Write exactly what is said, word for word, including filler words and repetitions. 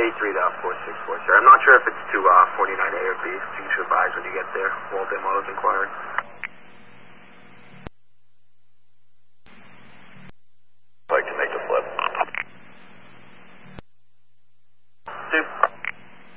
eight three four six four, sir. I'm not sure if it's to uh, forty-nine A or B. So you should advise when you get there. Walt M. Autos inquiring.